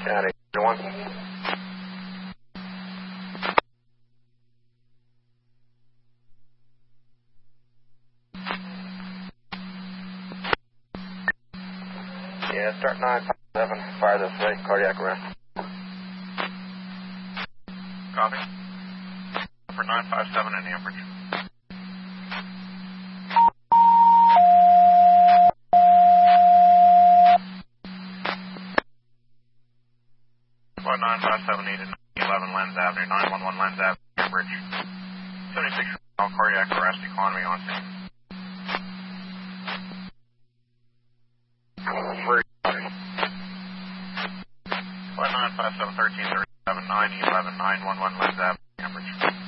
County, 1. Yeah, start 957, fire this way, cardiac arrest. Copy. For 957 in Amperage. About 957 needed, 11 Lens Avenue, 911 Lens Avenue, Amperage. 76 cardiac arrest, economy on scene. Free. About 957 1337, 911 Lens Avenue, Amperage.